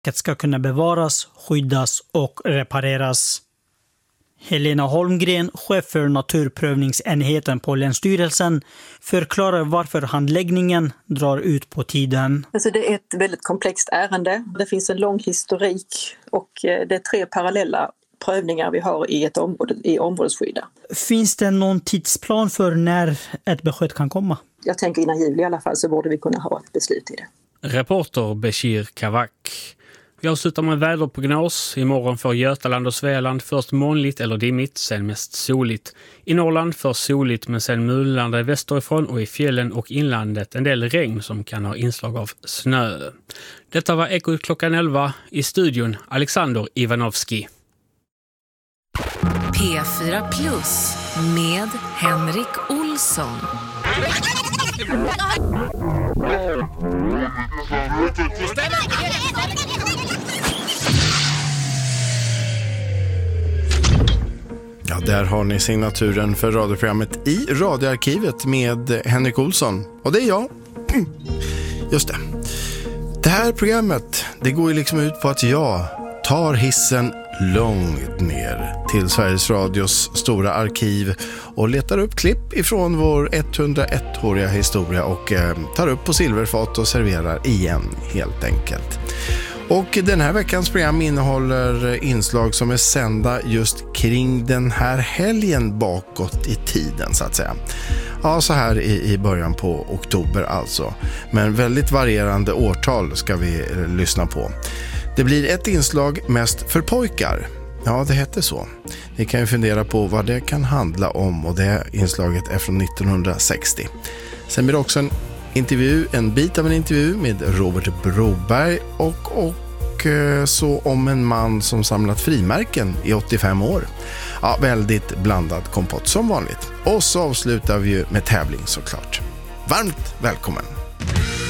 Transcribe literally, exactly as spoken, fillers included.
ska kunna bevaras, skyddas och repareras. Helena Holmgren, chef för naturprövningsenheten på Länsstyrelsen, förklarar varför handläggningen drar ut på tiden. Alltså det är ett väldigt komplext ärende. Det finns en lång historik och det är tre parallella prövningar vi har i ett område, i områdesskydda. Finns det någon tidsplan för när ett besked kan komma? Jag tänker innan jul i alla fall så borde vi kunna ha ett beslut i det. Reporter Bashir Kavak. Vi avslutar med väderprognos. Imorgon får Götaland och Svealand först molnigt eller dimmigt, sen mest soligt. I Norrland först soligt men sen mulande västerifrån och i fjällen och inlandet en del regn som kan ha inslag av snö. Detta var Ekot klockan elva. I studion Alexander Ivanovski. P fyra Plus med Henrik Olsson. Ja, där har ni signaturen för radioprogrammet I radioarkivet med Henrik Olsson. Och det är jag. Just det. Det här programmet, det går ju liksom ut på att jag tar hissen långt ner till Sveriges Radios stora arkiv och letar upp klipp ifrån vår etthundraett-åriga historia och eh, tar upp på silverfat och serverar igen helt enkelt. Och den här veckans program innehåller inslag som är sända just kring den här helgen bakåt i tiden så att säga. Ja, så här i, i början på oktober alltså. Men väldigt varierande årtal ska vi eh, lyssna på. Det blir ett inslag mest för pojkar. Ja, det heter så. Ni kan ju fundera på vad det kan handla om och det inslaget är från nittonhundrasextio. Sen blir det också en intervju, en bit av en intervju med Robert Broberg och, och så om en man som samlat frimärken i åttiofem år. Ja, väldigt blandad kompott som vanligt. Och så avslutar vi ju med tävling såklart. Varmt välkommen!